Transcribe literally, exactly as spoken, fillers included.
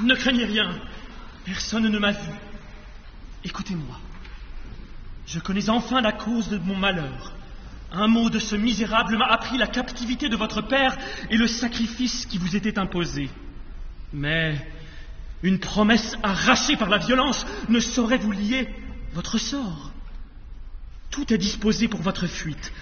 Ne craignez rien. Personne ne m'a vu. Écoutez-moi. Je connais enfin la cause de mon malheur. Un mot de ce misérable m'a appris la captivité de votre père et le sacrifice qui vous était imposé. Mais une promesse arrachée par la violence ne saurait vous lier votre sort. Tout est disposé pour votre fuite.